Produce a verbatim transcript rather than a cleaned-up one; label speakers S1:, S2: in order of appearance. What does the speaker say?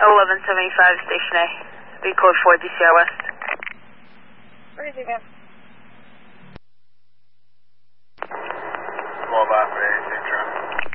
S1: eleven seventy-five, Station A. Be code four, D C R West.
S2: Crazy, man.